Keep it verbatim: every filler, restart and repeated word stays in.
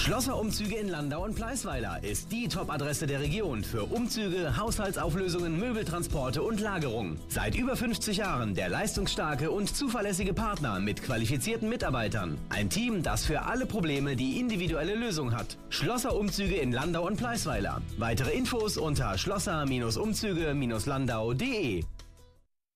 Schlosser Umzüge in Landau und Pleisweiler ist die Top-Adresse der Region für Umzüge, Haushaltsauflösungen, Möbeltransporte und Lagerung. Seit über fünfzig Jahren der leistungsstarke und zuverlässige Partner mit qualifizierten Mitarbeitern. Ein Team, das für alle Probleme die individuelle Lösung hat. Schlosser Umzüge in Landau und Pleisweiler. Weitere Infos unter schlosser Umzüge Landau punkt de.